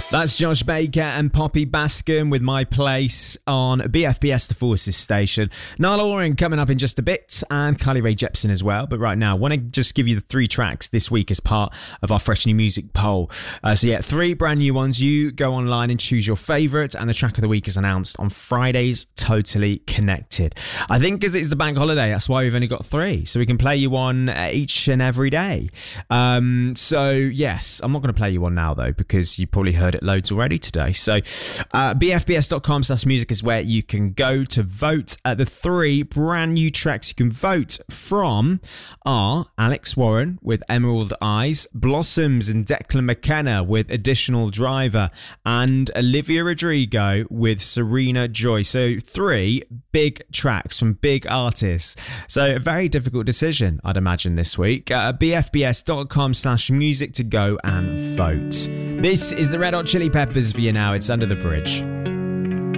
That's Josh Baker and Poppy Bascom with My Place on BFBS The Forces station. Niall Oren coming up in just a bit, and Carly Rae Jepsen as well. But right now, I want to just give you the 3 tracks this week as part of our Fresh New Music poll. So yeah, 3 brand new ones. You go online and choose your favourite, and the track of the week is announced on Friday's Totally Connected. I think because it's the bank holiday, that's why we've only got 3, so we can play you one each and every day. So yes, I'm not going to play you one now though, because you probably heard it loads already today. So bfbs.com/music is where you can go to vote. The 3 brand new tracks you can vote from are Alex Warren with Emerald Eyes, Blossoms and Declan McKenna with Additional Driver, and Olivia Rodrigo with Serena Joy. So 3 big tracks from big artists. So a very difficult decision, I'd imagine, this week. bfbs.com/music to go and vote. This is the Red Hot Chili Peppers for you now. It's Under the Bridge.